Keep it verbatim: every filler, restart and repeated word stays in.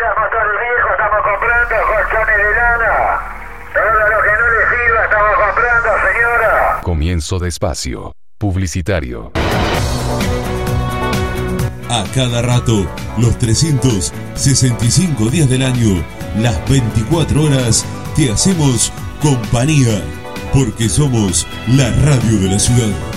los motores viejos estamos comprando, colchones de lana. Todo lo que no le sirva estamos comprando, señora. Comienzo de espacio publicitario. A cada rato, los trescientos sesenta y cinco días del año, las veinticuatro horas, te hacemos compañía, porque somos la radio de la ciudad.